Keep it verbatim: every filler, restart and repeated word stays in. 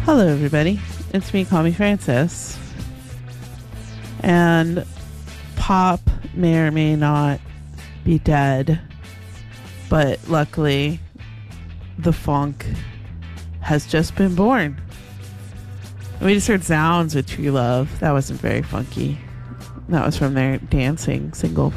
Hello, everybody. It's me, Call Me Francis. And Pop may or may not be dead, but luckily, the funk has just been born. We just heard Sounds with True Love. That wasn't very funky. That was from their dancing single